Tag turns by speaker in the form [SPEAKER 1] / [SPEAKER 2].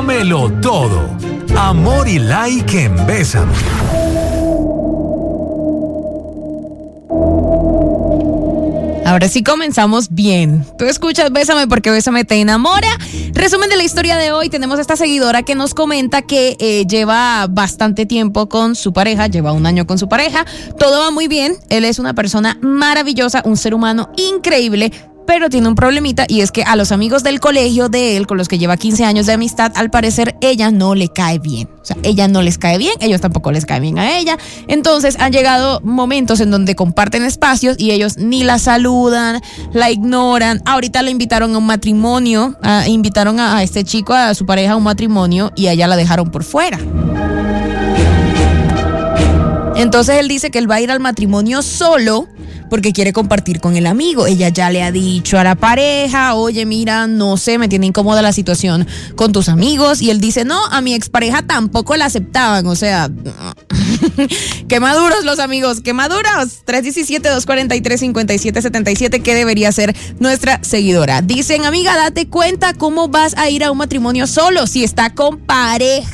[SPEAKER 1] Dámelo todo. Amor y like en Bésame.
[SPEAKER 2] Ahora sí comenzamos bien. Tú escuchas Bésame porque Bésame te enamora. Resumen de la historia de hoy. Tenemos a esta seguidora que nos comenta que lleva bastante tiempo con su pareja, lleva 1 año con su pareja. Todo va muy bien. Él es una persona maravillosa, un ser humano increíble, pero tiene un problemita y es que a los amigos del colegio de él, con los que lleva 15 años de amistad, al parecer ella no le cae bien. O sea, ella no les cae bien, ellos tampoco les caen bien a ella. Entonces han llegado momentos en donde comparten espacios y ellos ni la saludan, la ignoran. Ahorita la invitaron a un matrimonio, invitaron a este chico, a su pareja, a un matrimonio y a ella la dejaron por fuera. Entonces él dice que él va a ir al matrimonio solo porque quiere compartir con el amigo. Ella ya le ha dicho a la pareja, oye, mira, no sé, me tiene incómoda la situación con tus amigos. Y él dice, no, a mi expareja tampoco la aceptaban. O sea, qué maduros los amigos, qué maduros. 317-243-5777, ¿qué debería ser nuestra seguidora? Dicen, amiga, date cuenta cómo vas a ir a un matrimonio solo si está con pareja.